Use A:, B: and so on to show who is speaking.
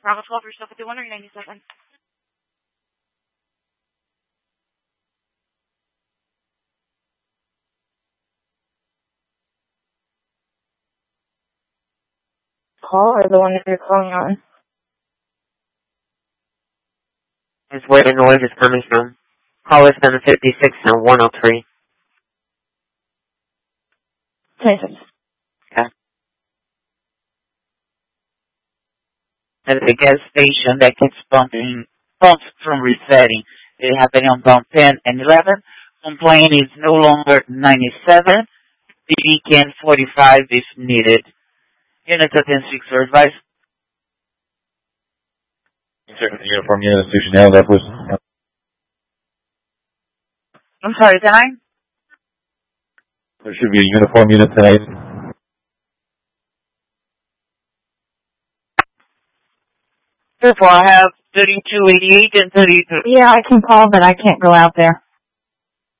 A: Bravo 12, you're still 5197. Call or the one that you're calling on?
B: Is where the noise is coming from. Call is 756 and 103.
A: 26.
B: Okay. At the gas station that keeps pumping pumps from resetting. It happened on pump 10 and 11. Complaint is no longer 97. PD can 45 if needed. Unit attendants are advised.
C: Uniform unit station now, that was...
B: I'm sorry, can I?
C: There should be a uniform unit tonight.
B: Therefore, I have 3288 and 33.
A: Yeah, I can call, but I can't go out there.